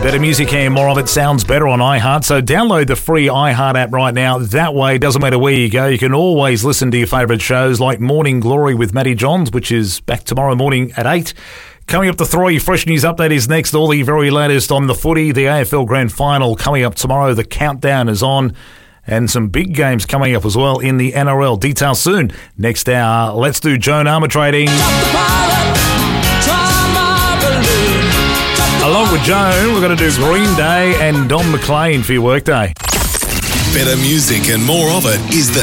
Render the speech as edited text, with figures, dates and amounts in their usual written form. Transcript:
Better music and more of it sounds better on iHeart. So download the free iHeart app right now. That way, it doesn't matter where you go. You can always listen to your favourite shows like Morning Glory with Matty Johns, which is back tomorrow morning at 8. Coming up to 3, Fresh News Update is next. All the very latest on the footy. The AFL Grand Final coming up tomorrow. The countdown is on. And some big games coming up as well in the NRL. Details soon. Next hour, let's do Joan Armatrading. Along with Joan, we're going to do Green Day and Don McLean for your workday. Better music and more of it is the